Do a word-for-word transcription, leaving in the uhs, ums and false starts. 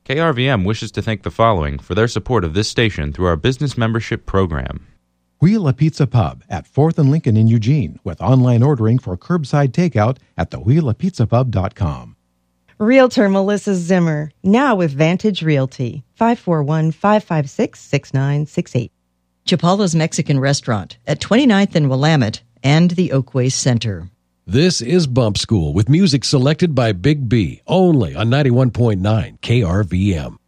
K R V M wishes to thank the following for their support of this station through our business membership program. Wheel a Pizza Pub at fourth and Lincoln in Eugene with online ordering for curbside takeout at the wheel a pizza pub dot com. Realtor Melissa Zimmer, now with Vantage Realty, five four one, five five six, six nine six eight. Chapala's Mexican Restaurant at twenty-ninth and Willamette and the Oakway Center. This is Bump School with music selected by Big B, only on ninety-one point nine K R V M.